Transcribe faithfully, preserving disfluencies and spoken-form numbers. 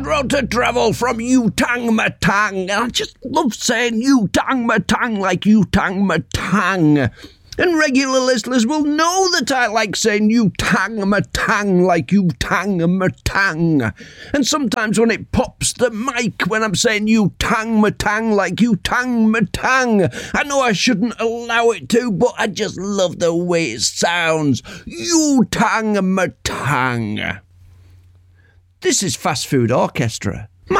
I'd rather travel from Yutang Matang. And I just love saying Yutang Matang like Yutang Matang. And regular listeners will know that I like saying Yutang Matang like Yutang Matang. And sometimes when it pops the mic when I'm saying Yutang Matang like Yutang Matang, I know I shouldn't allow it to, but I just love the way it sounds. Yutang Matang. This is Fast Food Orchestra.